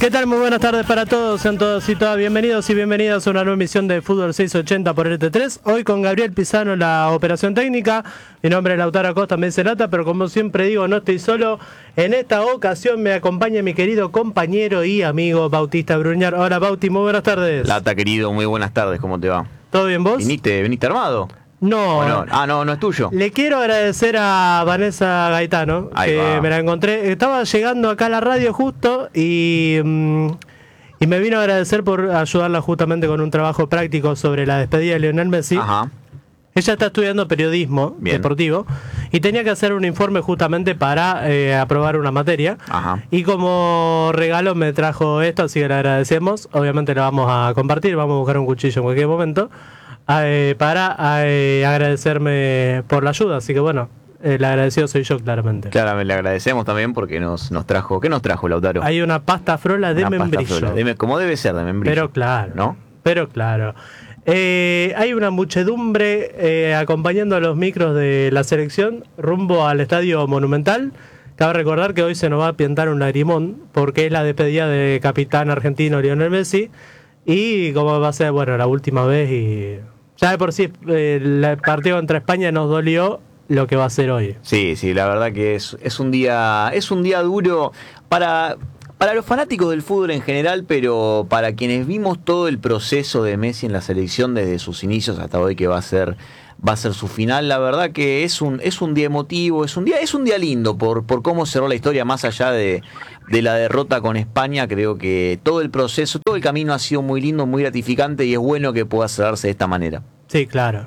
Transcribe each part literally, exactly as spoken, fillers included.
¿Qué tal? Muy buenas tardes para todos, sean todos y todas bienvenidos y bienvenidas a una nueva emisión de Fútbol seiscientos ochenta por R T tres. Hoy con Gabriel Pizano en la operación técnica. Mi nombre es Lautaro Acosta, me dice Lata, pero como siempre digo, no estoy solo. En esta ocasión me acompaña mi querido compañero y amigo Bautista Bruñar. Hola Bauti, muy buenas tardes. Lata, querido, muy buenas tardes, ¿cómo te va? ¿Todo bien vos? ¿Viniste, viniste armado? No, no. Ah, no, no es tuyo. Le quiero agradecer a Vanessa Gaetano, Ahí que va. me la encontré. Estaba llegando acá a la radio justo y, mm, y me vino a agradecer por ayudarla justamente con un trabajo práctico sobre la despedida de Lionel Messi. Ajá. Ella está estudiando periodismo Bien. deportivo y tenía que hacer un informe justamente para eh, aprobar una materia. Ajá. Y como regalo me trajo esto, así que le agradecemos. Obviamente lo vamos a compartir, vamos a buscar un cuchillo en cualquier momento. Eh, para eh, agradecerme por la ayuda, así que bueno, el agradecido soy yo claramente. Claro, le agradecemos también porque nos, nos trajo. ¿Qué nos trajo, Lautaro? Hay una pasta frola de Una pasta membrillo. frola, de me- como debe ser, de membrillo. Pero claro, ¿No? Pero claro. Eh, hay una muchedumbre eh, acompañando a los micros de la selección rumbo al Estadio Monumental. Cabe recordar que hoy se nos va a pintar un lagrimón porque es la despedida de capitán argentino Lionel Messi. Y como va a ser, bueno, la última vez y ya de por sí eh, el partido contra España nos dolió lo que va a ser hoy. Sí, sí, la verdad que es, es un día es un día duro para, para los fanáticos del fútbol en general, pero para quienes vimos todo el proceso de Messi en la selección desde sus inicios hasta hoy que va a ser va a ser su final, la verdad que es un es un día emotivo, es un día es un día lindo por por cómo cerró la historia más allá de de la derrota con España. Creo que todo el proceso, todo el camino ha sido muy lindo, muy gratificante y es bueno que pueda cerrarse de esta manera. Sí, claro.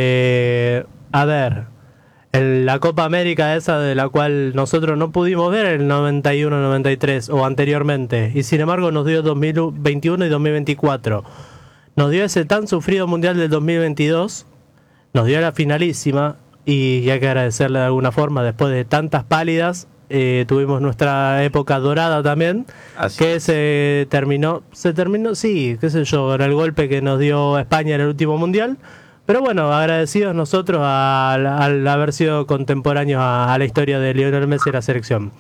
Eh, a ver, en la Copa América esa de la cual nosotros no pudimos ver el noventa y uno noventa y tres o anteriormente, y sin embargo nos dio dos mil veintiuno y dos mil veinticuatro. Nos dio ese tan sufrido Mundial del dos mil veintidós, nos dio la finalísima y hay que agradecerle de alguna forma después de tantas pálidas. Eh, tuvimos nuestra época dorada también, Así que es. se terminó, se terminó, sí, qué sé yo, con el golpe que nos dio España en el último mundial. Pero bueno, agradecidos nosotros al, al haber sido contemporáneos a, a la historia de Lionel Messi y la selección.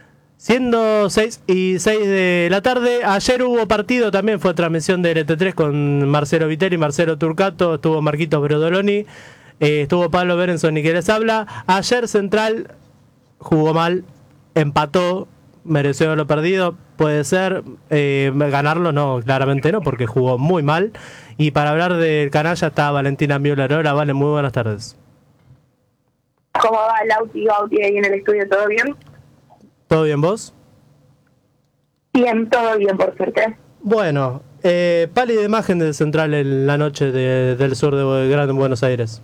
Siendo seis y seis de la tarde, ayer hubo partido, también fue transmisión de R T tres con Marcelo Viteri, Marcelo Turcato, estuvo Marquitos Brodoloni, eh, estuvo Pablo Berenson y que les habla. Ayer Central jugó mal, empató, mereció haberlo perdido, puede ser, eh, ganarlo no, claramente no, porque jugó muy mal. Y para hablar del canalla está Valentina Müller. Hola, Vale, muy buenas tardes. ¿Cómo va Lauti y Bauti ahí en el estudio? ¿Todo bien? ¿Todo bien vos? Bien, todo bien, por suerte. Bueno, eh, pálida imagen de Central en la noche de, del sur de Gran Buenos Aires.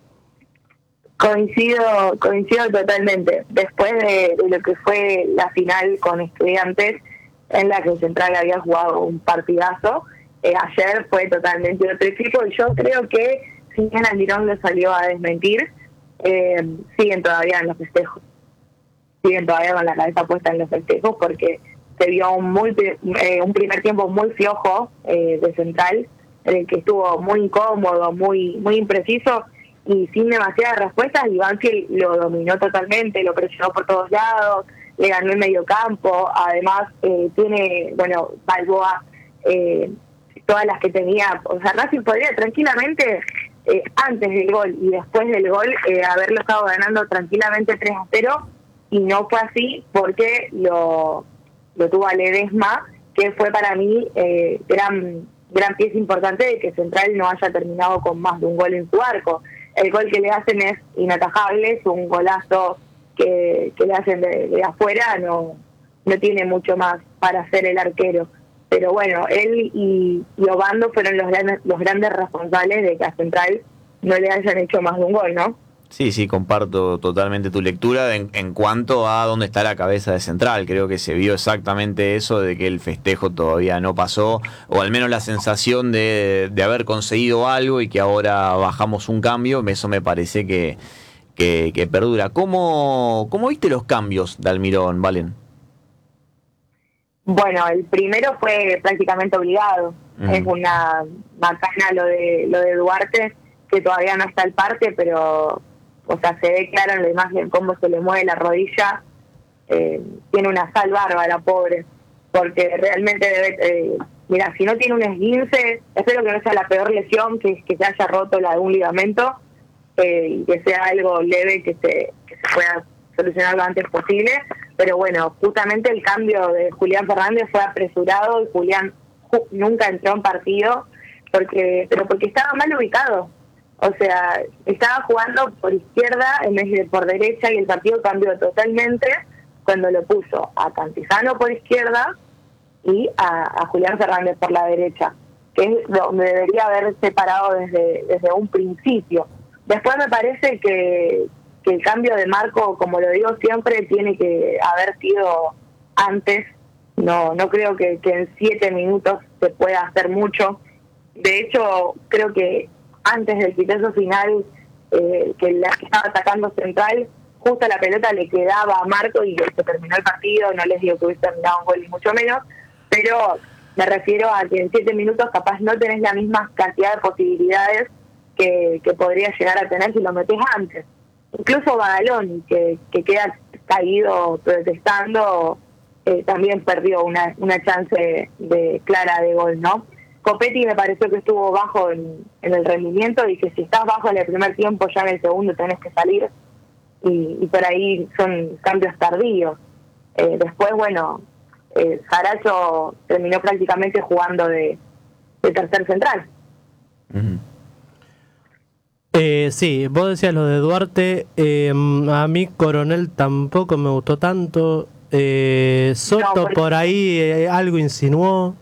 Coincido, coincido totalmente. Después de, de lo que fue la final con Estudiantes, en la que Central había jugado un partidazo, eh, ayer fue totalmente otro equipo. Y yo creo que, si bien Almirón lo salió a desmentir, eh, siguen todavía en los festejos. Siguen todavía con la cabeza puesta en los festejos porque se vio un, muy, eh, un primer tiempo muy flojo eh, de Central, en el que estuvo muy incómodo, muy, muy impreciso y sin demasiadas respuestas. Y Banfield lo dominó totalmente, lo presionó por todos lados, le ganó el medio campo. Además, eh, tiene, bueno, Balboa, eh, todas las que tenía. O sea, Racing podría tranquilamente, eh, antes del gol y después del gol, eh, haberlo estado ganando tranquilamente tres a cero, y no fue así porque lo, lo tuvo a Ledesma, que fue para mí eh, gran, gran pieza importante de que Central no haya terminado con más de un gol en su arco. El gol que le hacen es inatajable, es un golazo que, que le hacen de, de afuera, no, no tiene mucho más para hacer el arquero. Pero bueno, él y, y Obando fueron los grandes, los grandes responsables de que a Central no le hayan hecho más de un gol, ¿no? Sí, sí, comparto totalmente tu lectura en, en cuanto a dónde está la cabeza de Central. Creo que se vio exactamente eso, de que el festejo todavía no pasó, o al menos la sensación de, de haber conseguido algo y que ahora bajamos un cambio. Eso me parece que, que, que perdura. ¿Cómo, ¿Cómo viste los cambios de Almirón, Valen? Bueno, el primero fue prácticamente obligado. Mm. Es una macana lo de, lo de Duarte, que todavía no está al parte, pero... O sea, se ve claro en la imagen cómo se le mueve la rodilla. Eh, tiene una sal bárbara, pobre. porque realmente debe, eh, mira, si no tiene un esguince, espero que no sea la peor lesión, que, que se haya roto la de un ligamento, eh, y que sea algo leve, que se, que se pueda solucionar lo antes posible. Pero bueno, justamente el cambio de Julián Fernández fue apresurado y Julián nunca entró en partido, porque pero porque estaba mal ubicado. O sea, estaba jugando por izquierda en vez de por derecha, y el partido cambió totalmente cuando lo puso a Cantizano por izquierda y a, a Julián Fernández por la derecha, que es donde debería haber separado desde, desde un principio. Después me parece que, que el cambio de marco, como lo digo siempre, tiene que haber sido antes. No no creo que, que en siete minutos se pueda hacer mucho. De hecho, creo que antes del pitazo final, eh, que la que estaba atacando Central, justo la pelota le quedaba a Marco y se terminó el partido. No les digo que hubiese terminado un gol ni mucho menos, pero me refiero a que en siete minutos capaz no tenés la misma cantidad de posibilidades que, que podrías llegar a tener si lo metés antes. Incluso Badaloni, que, que queda caído protestando, eh, también perdió una, una chance de clara de gol, ¿no? Copetti me pareció que estuvo bajo en, en el rendimiento, y que si estás bajo en el primer tiempo, ya en el segundo tenés que salir, y, y por ahí son cambios tardíos. Eh, después, bueno, eh, Saracho terminó prácticamente jugando de, de tercer central. Uh-huh. Eh, sí, vos decías lo de Duarte. Eh, a mí Coronel tampoco me gustó tanto. Eh, Soto no, porque... por ahí eh, algo insinuó.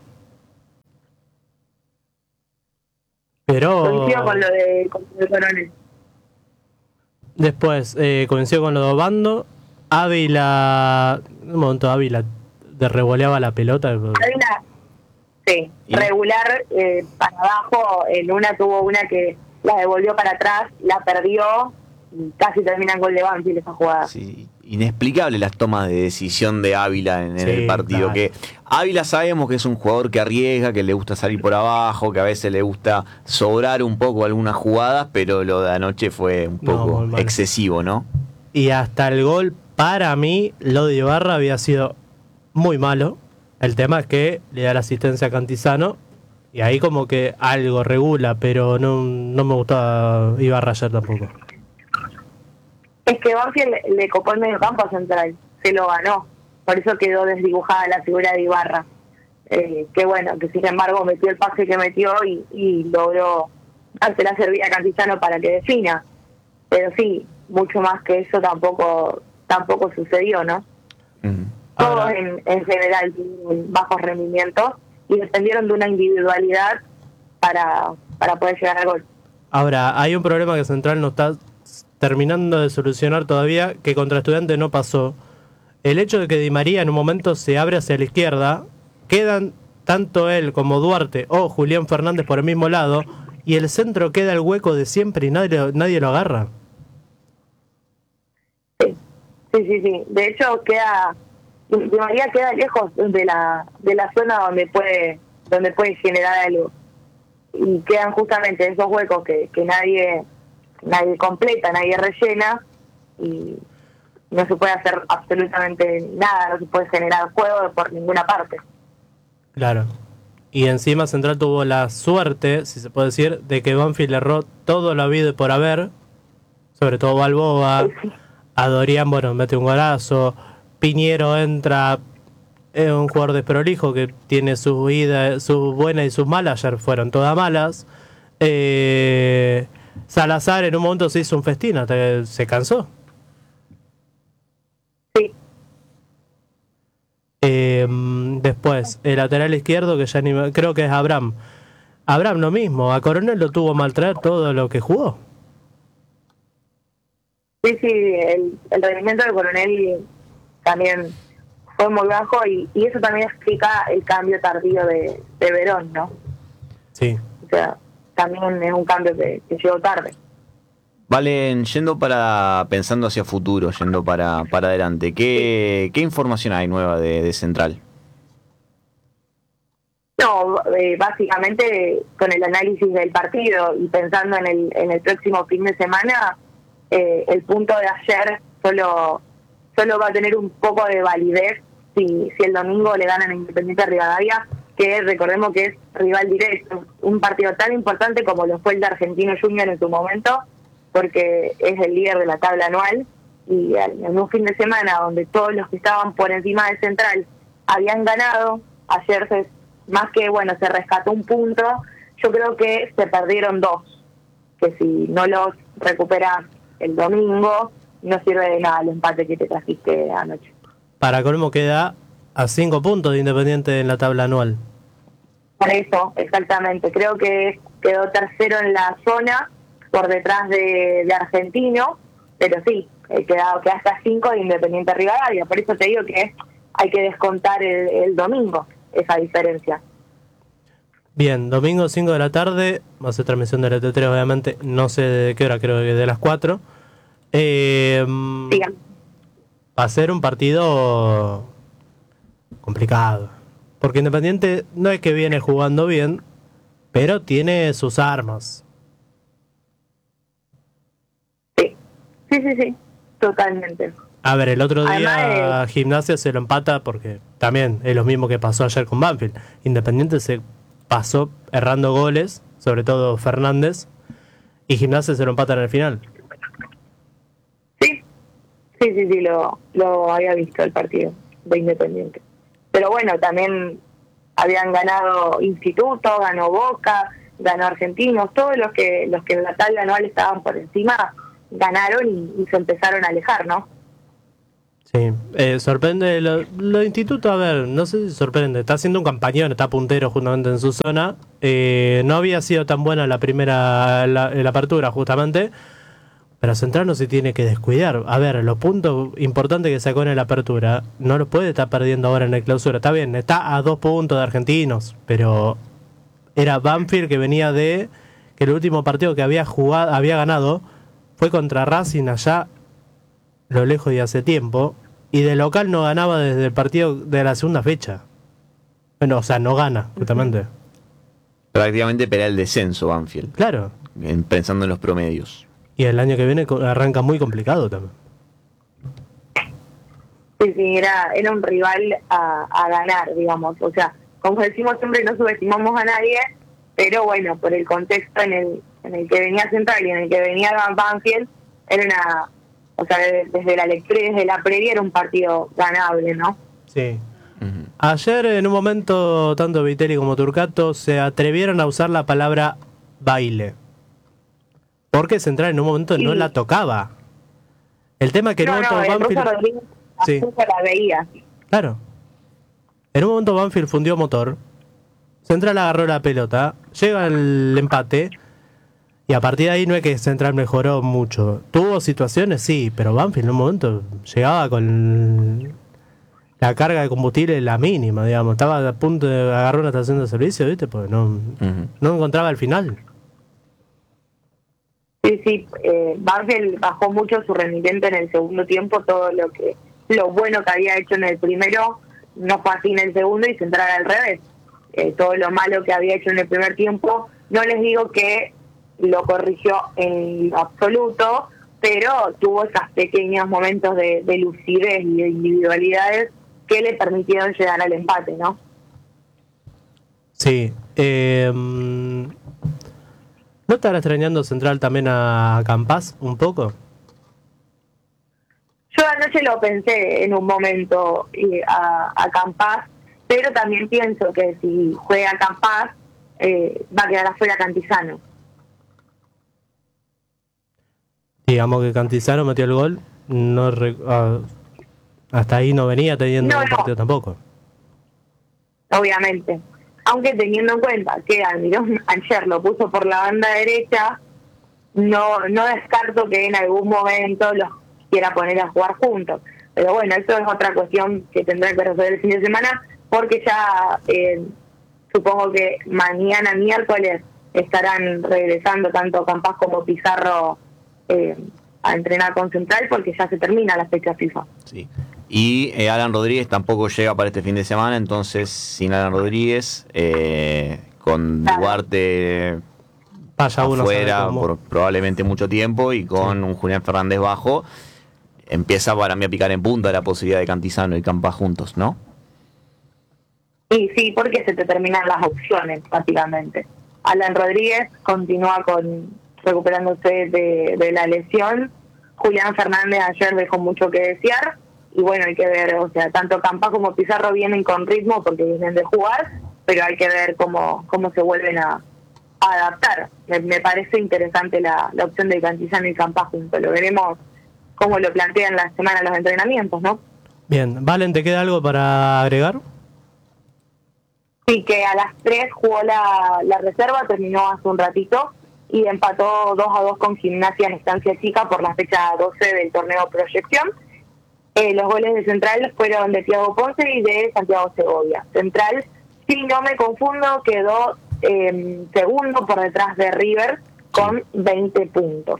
Pero... Coincido con lo de, con lo de Coronel. Después, eh, coincido con lo de Obando. Ávila... Un momento, Ávila de revoleaba la pelota. Ávila, sí, ¿y? regular, eh, para abajo. En una tuvo una que la devolvió para atrás, la perdió, y casi termina en gol de Banfield esa jugada. Sí, inexplicable las tomas de decisión de Ávila en, en sí, el partido. claro. Que Ávila sabemos que es un jugador que arriesga, que le gusta salir por abajo, que a veces le gusta sobrar un poco algunas jugadas, pero lo de anoche fue un poco no, excesivo, ¿no? Y hasta el gol, para mí, lo de Ibarra había sido muy malo. El tema es que le da la asistencia a Cantizano, y ahí como que algo regula, pero no, no me gustaba Ibarra ayer tampoco. Es que Banfield le, le copó el medio campo a Central, se lo ganó, por eso quedó desdibujada la figura de Ibarra. Eh, que bueno, que sin embargo metió el pase que metió y, y logró darse la servida a Cantizano para que defina. Pero sí, mucho más que eso tampoco tampoco sucedió, ¿no? Uh-huh. Todos Ahora, en, en general tuvieron bajos rendimientos y dependieron de una individualidad para, para poder llegar al gol. Ahora, hay un problema que Central no está terminando de solucionar todavía, que contra Estudiantes no pasó. El hecho de que Di María en un momento se abre hacia la izquierda, quedan tanto él como Duarte o Julián Fernández por el mismo lado, y el centro queda el hueco de siempre y nadie, nadie lo agarra. Sí, sí, sí, sí. De hecho, queda Di María queda lejos de la de la zona donde puede donde puede generar algo, y quedan justamente esos huecos que, que nadie nadie completa, nadie rellena, y no se puede hacer absolutamente nada, no se puede generar juego por ninguna parte. Claro. Y encima Central tuvo la suerte, si se puede decir, de que Banfield erró todo lo habido y por haber, sobre todo Balboa, sí. A Dorian, bueno, mete un golazo, Piñero entra, es un jugador desprolijo que tiene sus idas, sus buenas y sus malas, ayer fueron todas malas. Eh, Salazar en un momento se hizo un festín, hasta que se cansó. Sí. Eh, después, el lateral izquierdo, que ya ni me, creo que es Abraham. Abraham lo mismo, a Coronel lo tuvo mal traer todo lo que jugó. Sí, sí, el, el rendimiento de Coronel también fue muy bajo, y, y eso también explica el cambio tardío de, de Verón, ¿no? Sí. O sea, también es un cambio que, que llegó tarde. Valen, yendo para, pensando hacia futuro, yendo para, para adelante, ¿qué, ¿qué información hay nueva de, de Central? No, eh, básicamente con el análisis del partido y pensando en el, en el próximo fin de semana, eh, el punto de ayer solo, solo va a tener un poco de validez si, si el domingo le ganan a Independiente Rivadavia, que recordemos que es rival directo, un partido tan importante como lo fue el de Argentino Junior en su momento, porque es el líder de la tabla anual, y en un fin de semana donde todos los que estaban por encima de Central habían ganado, ayer se, más que bueno, se rescató un punto, yo creo que se perdieron dos, que si no los recuperas el domingo, no sirve de nada el empate que te trajiste anoche. Para colmo queda a cinco puntos de Independiente en la tabla anual. Por eso, exactamente. Creo que quedó tercero en la zona, por detrás de, de Argentino, pero sí, queda, queda hasta cinco de Independiente Rivadavia. Por eso te digo que hay que descontar el, el domingo, esa diferencia. Bien, domingo cinco de la tarde, va a ser transmisión de la T tres, obviamente, no sé de qué hora, creo que de las cuatro. Eh, sí. Va a ser un partido complicado, porque Independiente no es que viene jugando bien, pero tiene sus armas. Sí, sí, sí, sí, totalmente. A ver, el otro día Además, eh, Gimnasia se lo empata porque también es lo mismo que pasó ayer con Banfield. Independiente se pasó errando goles, sobre todo Fernández, y Gimnasia se lo empata en el final. Sí, sí, sí, sí, lo, lo había visto el partido de Independiente. Pero bueno, también habían ganado Instituto, ganó Boca, ganó Argentinos, todos los que los que en la tabla anual estaban por encima ganaron y, y se empezaron a alejar, ¿no? Sí, eh, sorprende lo, lo de Instituto, a ver, no sé si sorprende, está haciendo un campañón, está puntero justamente en su zona, eh, no había sido tan buena la primera, la, la apertura justamente, pero Central no se tiene que descuidar. A ver, los puntos importantes que sacó en la apertura, no los puede estar perdiendo ahora en la clausura, está bien, está a dos puntos de Argentinos, pero era Banfield que venía de que el último partido que había jugado, había ganado, fue contra Racing allá, lo lejos de hace tiempo, y de local no ganaba desde el partido de la segunda fecha. Bueno, o sea, no gana, justamente. Prácticamente pelea el descenso Banfield. Claro. En, pensando en los promedios. Y el año que viene arranca muy complicado también. Sí, sí, era, era un rival a, a ganar, digamos. O sea, como decimos siempre, no subestimamos a nadie, pero bueno, por el contexto en el, en el que venía Central y en el que venía Banfield, era una... O sea, desde la lectura y desde la previa era un partido ganable, ¿no? Sí. Uh-huh. Ayer, en un momento, tanto Vitelli como Turcato se atrevieron a usar la palabra baile. Porque Central en un momento sí. no la tocaba. El tema es que no, en un momento no, Banfield... Rodríguez, sí. la veía. Claro. En un momento Banfield fundió motor. Central agarró la pelota. Llega el empate... Y a partir de ahí no es que Central mejoró mucho. Tuvo situaciones, sí, pero Banfield en un momento llegaba con la carga de combustible la mínima, digamos. Estaba a punto de agarrar una estación de servicio, ¿viste? Porque no, uh-huh. no encontraba el final. Sí, sí. Eh, Banfield bajó mucho su rendimiento en el segundo tiempo. Todo lo que lo bueno que había hecho en el primero no fue así en el segundo y Central al revés. Eh, todo lo malo que había hecho en el primer tiempo, no les digo que lo corrigió en lo absoluto, pero tuvo esos pequeños momentos de, de lucidez y de individualidades que le permitieron llegar al empate, ¿no? Sí. Eh, ¿No estará extrañando Central también a Campás un poco? Yo anoche lo pensé en un momento eh, a, a Campás, pero también pienso que si juega Campás eh, va a quedar afuera Cantizano. Digamos que Cantizano metió el gol, no uh, hasta ahí no venía teniendo no, un partido no. tampoco. Obviamente. Aunque teniendo en cuenta que Almirón ayer lo puso por la banda derecha, no no descarto que en algún momento los quiera poner a jugar juntos. Pero bueno, eso es otra cuestión que tendrá que resolver el fin de semana, porque ya eh, supongo que mañana miércoles estarán regresando tanto Campás como Pizarro Eh, a entrenar con Central, porque ya se termina la fecha FIFA. Sí. Y eh, Alan Rodríguez tampoco llega para este fin de semana, entonces sin Alan Rodríguez, eh, con claro. Duarte Vaya afuera por probablemente mucho tiempo y con sí. un Julián Fernández bajo, empieza para mí a picar en punta la posibilidad de Cantizano y Campa juntos, ¿no? Y sí, porque se te terminan las opciones, prácticamente. Alan Rodríguez continúa con recuperándose de, de la lesión. Julián Fernández ayer dejó mucho que desear. Y bueno, hay que ver, o sea, tanto Campa como Pizarro vienen con ritmo porque vienen de jugar, pero hay que ver cómo, cómo se vuelven a, a adaptar. Me, me parece interesante la, la opción de Cantizano y Campa juntos. Lo veremos cómo lo plantean la semana los entrenamientos, ¿no? Bien, Valen, ¿te queda algo para agregar? Sí, que a las tres jugó la, la reserva, terminó hace un ratito y empató dos a dos con Gimnasia en Estancia Chica por la fecha doce del torneo Proyección. Eh, los goles de Central fueron de Thiago Ponce y de Santiago Segovia. Central, si no me confundo, quedó eh, segundo por detrás de River con veinte puntos.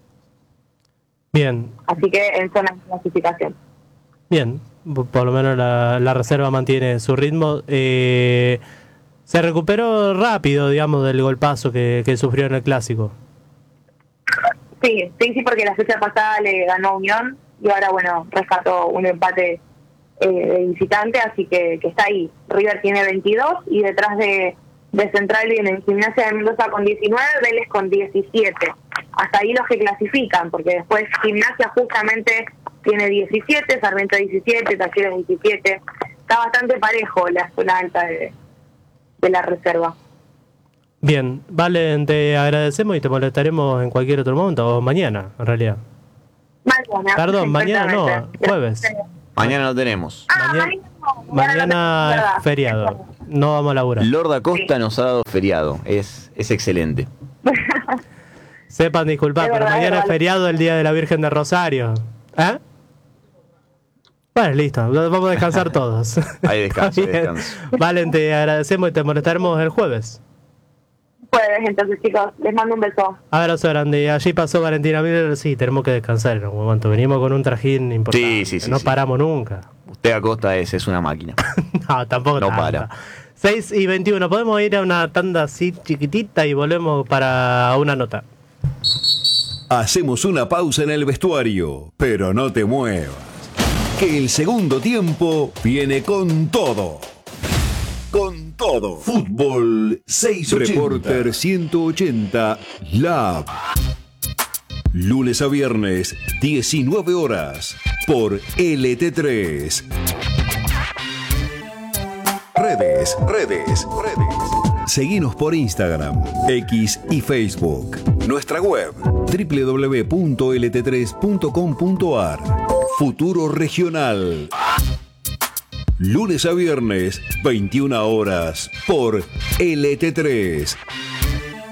Bien. Así que en zona de clasificación. Bien, por lo menos la, la reserva mantiene su ritmo. Eh, se recuperó rápido, digamos, del golpazo que, que sufrió en el Clásico. Sí, sí, sí, porque la fecha pasada le ganó a Unión y ahora, bueno, rescató un empate eh, de visitante, así que, que está ahí. River tiene veintidós y detrás de, de Central vienen Gimnasia de Mendoza con diecinueve, Vélez con diecisiete. Hasta ahí los que clasifican, porque después Gimnasia justamente tiene diecisiete, Sarmiento diecisiete, Talleres diecisiete. Está bastante parejo la zona alta de, de la reserva. Bien, Valen, te agradecemos y te molestaremos en cualquier otro momento, o mañana, en realidad. Mañana. Perdón, mañana no, jueves. Mañana no tenemos. Ah, Mañana, mañana, no, mañana no, es feriado, no vamos a laburar. Lord Acosta nos ha dado feriado, es, es excelente. Sepan disculpar, Es pero verdad, mañana es es feriado, el Día de la Virgen de Rosario. ¿Eh? Bueno, listo, vamos a descansar todos. Hay descanso, hay Bien. descanso. Valen, te agradecemos y te molestaremos el jueves. Jueves, entonces, chicos, les mando un beso. Abrazo grande. Allí pasó Valentina Miller. Sí, tenemos que descansar en algún momento. Venimos con un trajín importante. Sí, sí, sí, no sí. paramos nunca. Usted Acosta es, es una máquina. No, tampoco No tanta. para. seis y veintiuno. Podemos ir a una tanda así chiquitita y volvemos para una nota. Hacemos una pausa en el vestuario, pero no te muevas, que el segundo tiempo viene con todo. Con todo. Fútbol seiscientos ochenta. Reporter ciento ochenta Lab. Lunes a viernes, diecinueve horas, por L T tres. Redes, redes, redes. Seguinos por Instagram, X y Facebook. Nuestra web, doble u doble u doble u punto l t tres punto com punto a r. Futuro Regional. Lunes a viernes, veintiuna horas, por L T tres.